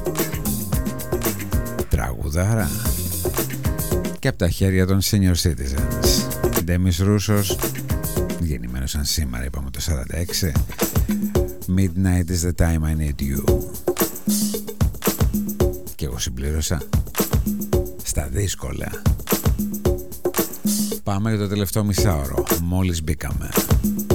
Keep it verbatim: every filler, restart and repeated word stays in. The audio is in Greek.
Τραγουδάρα. Και από τα χέρια των senior citizens. Ντέμις Ρούσος, γεννημένος σαν σήμερα, είπαμε το σαράντα έξι. Midnight is the time I need you. Και εγώ συμπλήρωσα στα δύσκολα. Πάμε για το τελευταίο μισάωρο. Μόλις μπήκαμε.